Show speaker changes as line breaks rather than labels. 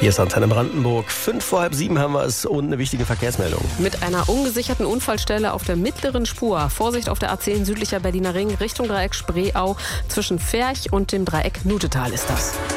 Hier ist Antenne Brandenburg. 6:55 haben wir es und eine wichtige Verkehrsmeldung.
Mit einer ungesicherten Unfallstelle auf der mittleren Spur. Vorsicht auf der A10 südlicher Berliner Ring Richtung Dreieck Spreeau. Zwischen Ferch und dem Dreieck Nutetal ist das.